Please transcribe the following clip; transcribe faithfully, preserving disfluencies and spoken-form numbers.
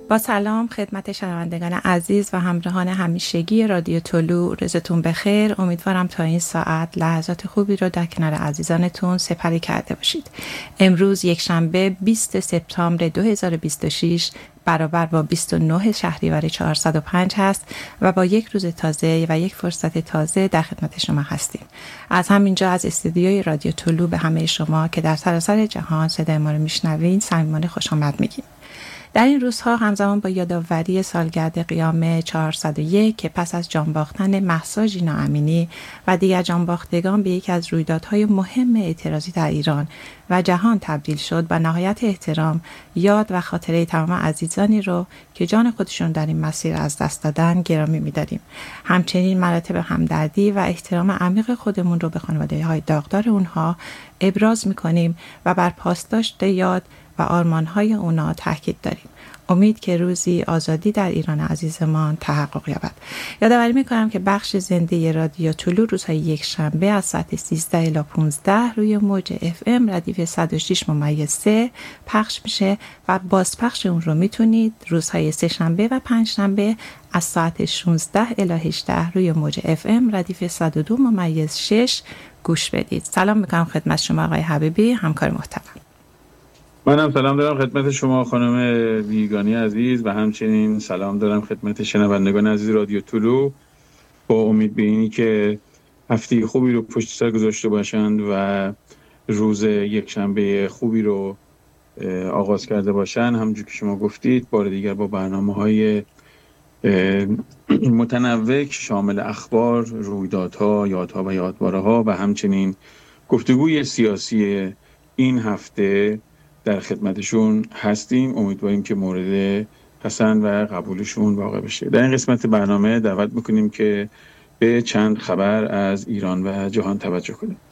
با سلام خدمت شنوندگان عزیز و همراهان همیشگی رادیو طلوع، روزتون بخیر. امیدوارم تا این ساعت لحظات خوبی رو در کنار عزیزانتون سپری کرده باشید. امروز یک شنبه بیست سپتامبر دو هزار و بیست و شش برابر با بیست و نه شهریور چهارصد و پنج هست و با یک روز تازه و یک فرصت تازه در خدمت شما هستیم. از همینجا از استودیوی رادیو طلوع به همه شما که در سراسر جهان صدای ما رو میشنوین صمیمانه خوش آمد میگیم. در این روزها همزمان با یادآوری سالگرد قیام چهارصد و یک که پس از جان باختن مهسا ژینا امینی و دیگر جانباختگان به یکی از رویدادهای مهم اعتراضی در ایران و جهان تبدیل شد، و نهایت احترام، یاد و خاطره تمام عزیزانی رو که جان خودشون در این مسیر از دست دادن گرامی می‌داریم. همچنین مراتب همدردی و احترام عمیق خودمون رو به خانواده‌های داغدار اونها ابراز می‌کنیم و بر پاسداشت یاد و آرمان‌های اونا تاکید داریم. امید که روزی آزادی در ایران عزیزمان تحقق یابد. یادآوری می‌کنم که بخش زنده رادیو طلوع روزهای یک شنبه از ساعت سیزده الی پانزده روی موج اف ام ردیف صد و شش ممیز سه پخش میشه و بازپخش اون رو میتونید روزهای سه شنبه و پنج شنبه از ساعت شانزده الی هجده روی موج اف ام ردیف صد و دو ممیز شش گوش بدید. سلام می‌کنم خدمت شما آقای حبیبی، همکار محترم. منم سلام دارم خدمت شما خانم ویگانی عزیز و همچنین سلام دارم خدمت شنوندگان عزیز رادیو طلوع، با امید به اینی که هفته خوبی رو پشت سر گذاشته باشند و روز یک شنبه خوبی رو آغاز کرده باشند. همونجور که شما گفتید بار دیگر با برنامه‌های متنوع شامل اخبار، رویدادها، یادها و یادباره‌ها و همچنین گفتگوی سیاسی این هفته در خدمتشون هستیم. امیدواریم که مورد پسند و قبولشون واقع بشه. در این قسمت برنامه دعوت میکنیم که به چند خبر از ایران و جهان توجه کنیم.